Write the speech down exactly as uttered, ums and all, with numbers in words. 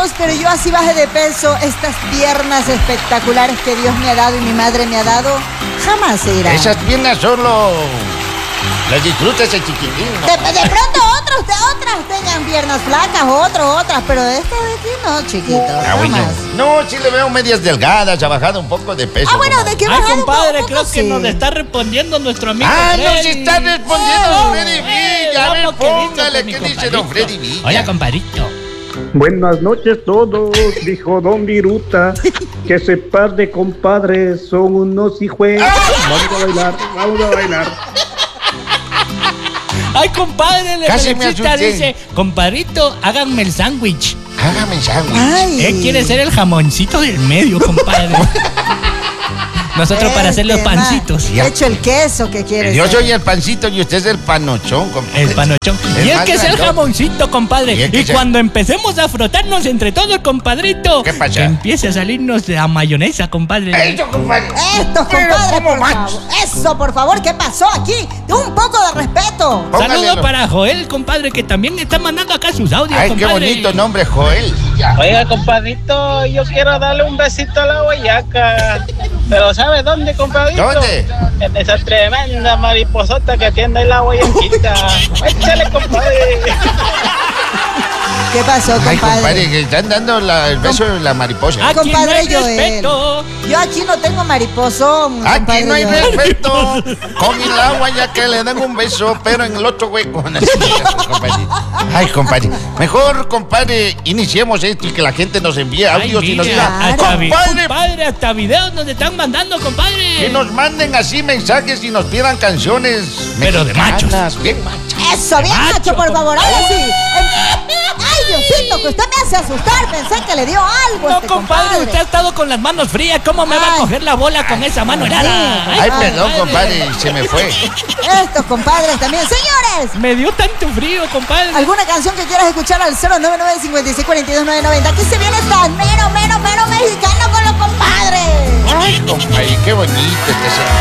Dios, pero yo así bajé de peso. Estas piernas espectaculares que Dios me ha dado y mi madre me ha dado, jamás se irán. Esas piernas solo las disfruta ese chiquitín, ¿no? De, de pronto otros, de otras tengan piernas flacas, otros, otras, pero de esta de aquí no, chiquito. Ah, bueno. No, sí le veo medias delgadas, ha bajado un poco de peso. Ah, bueno, como... ¿de qué Ay, bajado? compadre, Un poco, creo que sí. nos está respondiendo nuestro amigo Ah, Freddy. nos está respondiendo Oh, Freddy eh, Villa. A ver, vamos, que dice, póngale, pues, mi ¿qué dice compadrito? don Freddy Villa? Hola, compadrito. Buenas noches todos, dijo Don Viruta, que ese par de compadres son unos hijuelos. Vamos a bailar, vamos a bailar. Ay, compadre, el Casi me electricista asusté. dice, compadrito, háganme el sándwich. Hágame el sándwich. Ay. Él quiere ser el jamoncito del medio, compadre. Nosotros para hacer los Este, pancitos. ma, hecho el queso que quieres. Yo soy el pancito y usted es el panochón, compadre. El panochón. El Y es más que es el grandón. jamoncito, compadre. Y Y, es que se- cuando empecemos a frotarnos entre todos, compadrito, ¿Qué pasa? que empiece a salirnos la mayonesa, compadre. Eso, compadre. Estos Pero, compadres, ¿cómo por más? favor. Eso, por favor, ¿qué pasó aquí? Un poco de respeto. Póngale Saludo lo- para Joel, compadre, que también está mandando acá sus audios, Ay, qué compadre. bonito nombre, Joel. Ya. Oiga, compadrito, yo quiero darle un besito a la guayaca. Pero ¿sabe dónde, compadrito? ¿Dónde? En esa tremenda mariposota que tiene ahí la guayaquita. Échale, compadre. ¿Qué pasó, Ay, compadre? compadre, que están dando la- el beso de la mariposa. Aquí Compadre no hay Joel. respeto. Yo aquí no tengo mariposón. Aquí compadre no hay Joel. respeto. Con el agua ya que le dan un beso, pero en el otro hueco. Así es, compadre. Ay, compadre. Mejor, compadre, iniciemos esto y que la gente nos envíe Ay, audios y nos mira, diga, hasta, vi- compadre, compadre, hasta videos nos están mandando, compadre. que nos manden así mensajes y nos pidan canciones. Pero de mexicanas, bien machos. Eso, bien Macho, macho, por favor. Ahora compadre. sí. Em- Ay, Diosito, que usted me hace asustar. Pensé que le dio algo a No, este compadre, usted ha estado con las manos frías. ¿Cómo me va a Ay. coger la bola con esa mano helada? Ay, perdón, compadre, se me fue. Estos compadres también. Señores, Me dio tanto frío, compadre. ¿alguna canción que quieras escuchar al cero nueve nueve, cinco seis, cuatro dos, nueve nueve cero? Aquí se viene tan mero, mero, mero mexicano con los compadres. Ay, compadre, qué bonito este señor.